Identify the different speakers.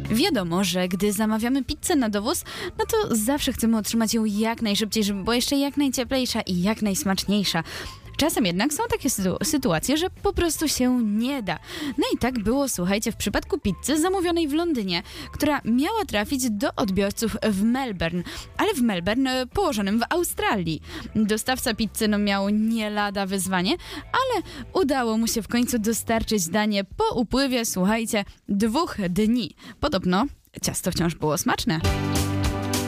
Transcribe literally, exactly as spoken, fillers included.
Speaker 1: Wiadomo, że gdy zamawiamy pizzę na dowóz, no to zawsze chcemy otrzymać ją jak najszybciej, żeby była jeszcze jak najcieplejsza i jak najsmaczniejsza. Czasem jednak są takie sytu- sytuacje, że po prostu się nie da. No i tak było, słuchajcie, w przypadku pizzy zamówionej w Londynie, która miała trafić do odbiorców w Melbourne, ale w Melbourne e, położonym w Australii. Dostawca pizzy no, miał nie lada wyzwanie, ale udało mu się w końcu dostarczyć danie po upływie, słuchajcie, dwóch dni. Podobno ciasto wciąż było smaczne.